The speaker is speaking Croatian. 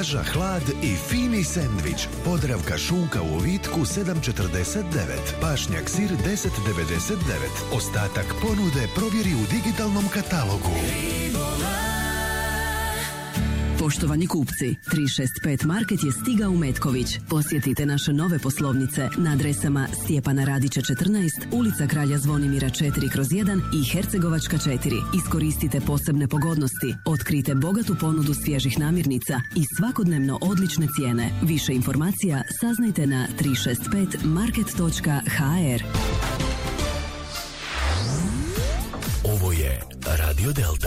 kilaža, hlad i fini sendvič. Podravka šunka u ovitku 7,49. Pašnjak sir 10,99. Ostatak ponude provjeri u digitalnom katalogu. Poštovani kupci, 365 Market je stigao u Metković. Posjetite naše nove poslovnice na adresama Stjepana Radića 14, ulica Kralja Zvonimira 4/1 i Hercegovačka 4. Iskoristite posebne pogodnosti, otkrite bogatu ponudu svježih namirnica i svakodnevno odlične cijene. Više informacija saznajte na 365market.hr. Ovo je Radio Delta.